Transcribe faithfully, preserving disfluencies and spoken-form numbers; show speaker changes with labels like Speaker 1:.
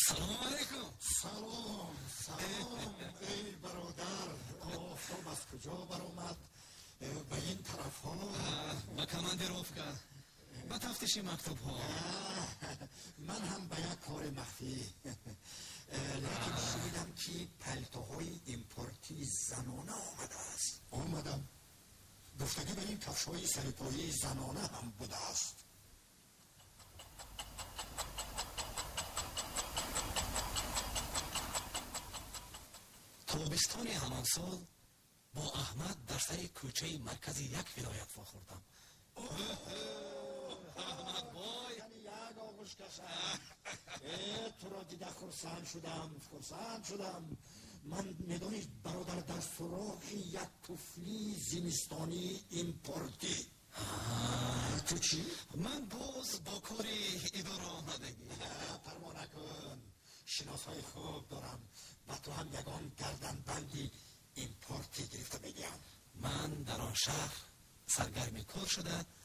Speaker 1: سلام علیکم.
Speaker 2: سلام سلام ای برادر، آفتاب از کجا بر اومد به این طرف ها؟
Speaker 1: با کماندر افکا با تفتیش مکتوب ها.
Speaker 2: من هم به یک کار مخفی، لیکن شنیدم که پلتوهای ایمپورتی زنانه آمده است. آمدم گفتگی به این کفش های سرپایی زنانه هم بوده است.
Speaker 1: تابستان همان سال با احمد در سر کوچه مرکز یک ولایت واخوردم. احمد بای
Speaker 2: یعنی یک آغوش کشم. تو را دیده خرسند شدم خرسند شدم. من میدانید برادر در سراغ یک طفلی زمستانی ایمپورتی. تو چی؟
Speaker 1: من باز با کار اداره آمدگی.
Speaker 2: پروا نکن، شناسای خوب دارم و تو هم یگان گردن بندی ایمپورتی گرفته بگیم.
Speaker 1: من در آن شهر سرگرم کار شده